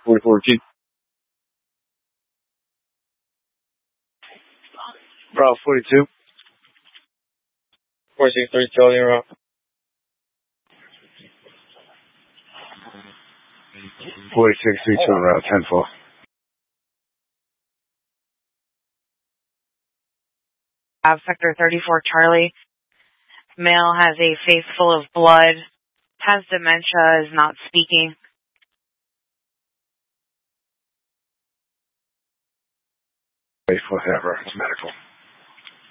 44 Keith. Bravo 42. 463 Charlie Rock. 46 3 2 route 10-4. Sector 34 Charlie. Male has a face full of blood, has dementia, is not speaking. Wait for whatever. It's medical.